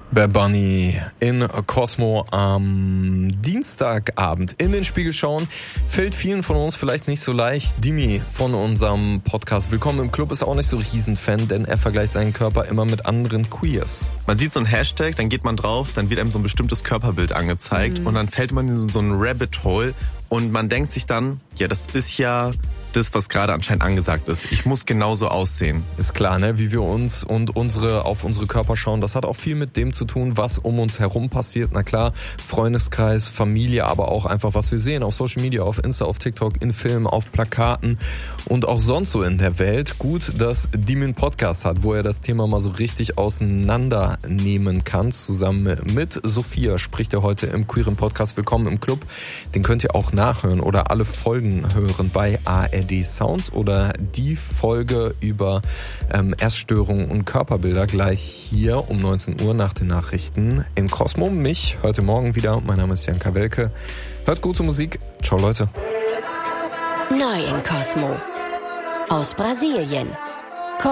Bad Bunny in Cosmo am Dienstagabend. In den Spiegel schauen fällt vielen von uns vielleicht nicht so leicht. Dimi von unserem Podcast Willkommen im Club ist auch nicht so Riesenfan, denn er vergleicht seinen Körper immer mit anderen Queers. Man sieht so einen Hashtag, dann geht man drauf, dann wird einem so ein bestimmtes Körperbild angezeigt und dann fällt man in so einen Rabbit Hole und man denkt sich dann, ja, das ist ja das, was gerade anscheinend angesagt ist. Ich muss genauso aussehen. Ist klar, ne? Wie wir uns und auf unsere Körper schauen, das hat auch viel mit dem zu tun, was um uns herum passiert. Na klar, Freundeskreis, Familie, aber auch einfach, was wir sehen auf Social Media, auf Insta, auf TikTok, in Filmen, auf Plakaten und auch sonst so in der Welt. Gut, dass Dimi einen Podcast hat, wo er das Thema mal so richtig auseinandernehmen kann. Zusammen mit Sophia spricht er heute im queeren Podcast Willkommen im Club. Den könnt ihr auch nachhören oder alle Folgen hören bei ARD Sounds oder die Folge über Essstörungen und Körperbilder gleich hier um 19 Uhr nach den Nachrichten in Cosmo. Mich heute Morgen wieder. Mein Name ist Jan Kawelke. Hört gute Musik. Ciao Leute. Neu in Cosmo. Aus Brasilien.